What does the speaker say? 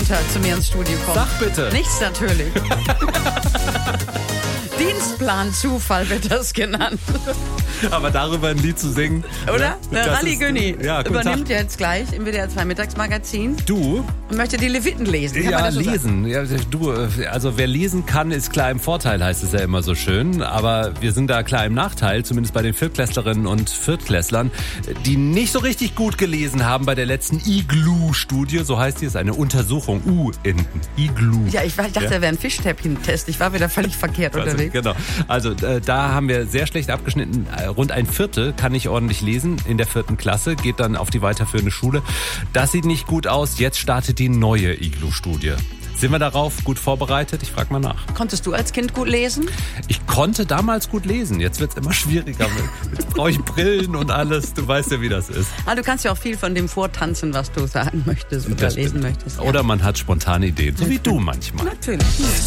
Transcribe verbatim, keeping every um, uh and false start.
Montag zu mir ins Studio kommt. Sag bitte. Nichts natürlich. Dienstplan Zufall wird das genannt. Aber darüber ein Lied zu singen. Oder? Der das Rally ist- Günni Ja, guten übernimmt Tag. jetzt gleich im W D R zwei Mittagsmagazin Du? und möchte die Leviten lesen. Kann man Ja, das so sagen? lesen. Ja, du, also wer lesen kann, ist klar im Vorteil, heißt es ja immer so schön. Aber wir sind da klar im Nachteil, zumindest bei den Viertklässlerinnen und Viertklässlern, die nicht so richtig gut gelesen haben bei der letzten Iglu-Studie. So heißt die, ist eine Untersuchung. U hinten. Iglu. Ja, ich, war- ich dachte, Ja. da wäre ein Fischstäbchen-Test. Ich war wieder völlig verkehrt Also, unterwegs. genau. Also äh, da haben wir sehr schlecht abgeschnitten. Äh, Rund ein Viertel kann nicht ordentlich lesen in der vierten Klasse, geht dann auf die weiterführende Schule. Das sieht nicht gut aus. Jetzt startet die neue Iglu-Studie. Sind wir darauf gut vorbereitet? Ich frage mal nach. Konntest du als Kind gut lesen? Ich konnte damals gut lesen. Jetzt wird es immer schwieriger. Jetzt brauche ich Brillen und alles. Du weißt ja, wie das ist. Ah, du kannst ja auch viel von dem vortanzen, was du sagen möchtest oder Das lesen stimmt. möchtest. Ja. Oder man hat spontane Ideen, so wie du manchmal. Natürlich.